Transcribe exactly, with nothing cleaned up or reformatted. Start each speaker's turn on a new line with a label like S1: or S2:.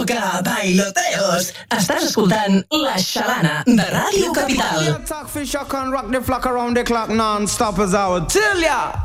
S1: toca bailoteos. Estàs escoltant La Xalana de Ràdio Capital.
S2: Talk fish, I can rock the flock around the clock non-stop as I would tell ya.